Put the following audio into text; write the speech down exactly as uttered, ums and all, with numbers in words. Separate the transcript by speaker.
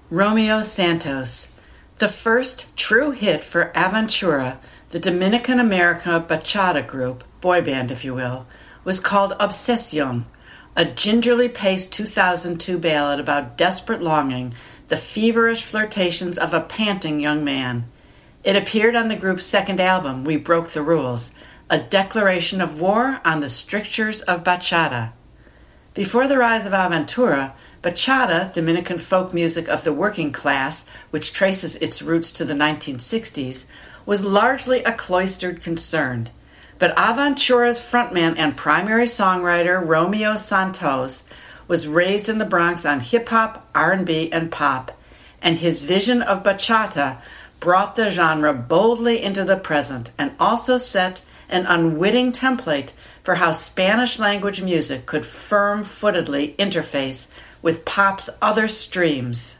Speaker 1: Romeo Santos, the first true hit for Aventura, the Dominican-American bachata group, boy band if you will, was called Obsession, a gingerly paced two thousand two ballad about desperate longing, the feverish flirtations of a panting young man. It appeared on the group's second album, We Broke the Rules, a declaration of war on the strictures of bachata. Before the rise of Aventura, bachata, Dominican folk music of the working class, which traces its roots to the nineteen sixties, was largely a cloistered concern. But Aventura's frontman and primary songwriter, Romeo Santos, was raised in the Bronx on hip-hop, R and B, and pop, and his vision of bachata brought the genre boldly into the present and also set an unwitting template for how Spanish-language music could firm-footedly interface with pop's other streams.